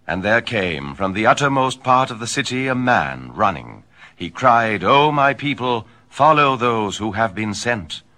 And there came from the uttermost part of the city a man running. He cried, O my people, follow those who have been sent.